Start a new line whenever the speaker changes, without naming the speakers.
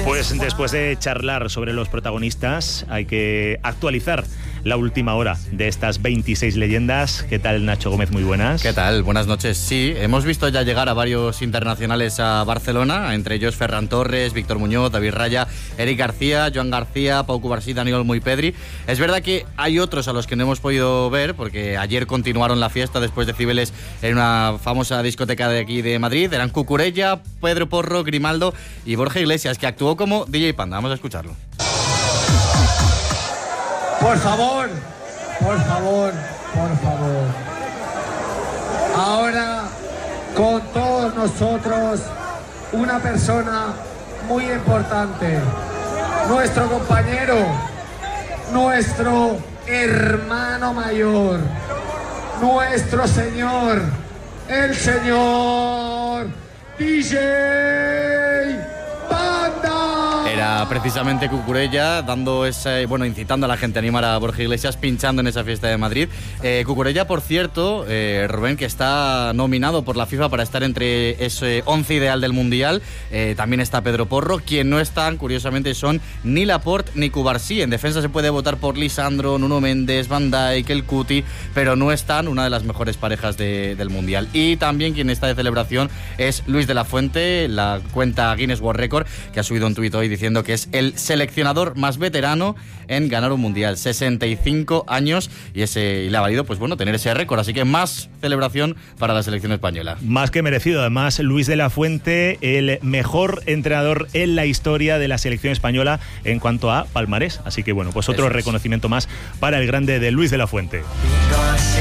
Pues después de charlar sobre los protagonistas, hay que actualizar la última hora de estas 26 leyendas. ¿Qué tal, Nacho Gómez? Muy buenas.
¿Qué tal? Buenas noches. Sí, hemos visto ya llegar a varios internacionales a Barcelona, entre ellos Ferran Torres, Víctor Muñoz, David Raya, Eric García, Joan García, Pau Cubarsí, Dani Olmo y Pedri. Es verdad que hay otros a los que no hemos podido ver, porque ayer continuaron la fiesta después de Cibeles en una famosa discoteca de aquí de Madrid. Eran Cucurella, Pedro Porro, Grimaldo y Borja Iglesias, que actuó como DJ Panda. Vamos a escucharlo.
Por favor, por favor, por favor. Ahora, con todos nosotros, una persona muy importante. Nuestro compañero, nuestro hermano mayor, nuestro señor, el señor DJ Panda.
Era precisamente Cucurella dando incitando a la gente a animar a Borja Iglesias, pinchando en esa fiesta de Madrid. Cucurella, por cierto, Rubén, que está nominado por la FIFA para estar entre ese 11 ideal del Mundial. También está Pedro Porro. Quien no están, curiosamente, son ni Laporte ni Cubarsí. En defensa se puede votar por Lisandro, Nuno Méndez, Van Dijk, el Cuti, pero no están, una de las mejores parejas del Mundial. Y también quien está de celebración es Luis de la Fuente, la cuenta Guinness World Record, que ha subido un tuit hoy diciendo que es el seleccionador más veterano en ganar un mundial, 65 años, y le ha valido, pues bueno, tener ese récord, así que más celebración para la selección española.
Más que merecido, además, Luis de la Fuente, el mejor entrenador en la historia de la selección española en cuanto a palmarés, así que bueno, pues otro reconocimiento más para el grande de Luis de la Fuente.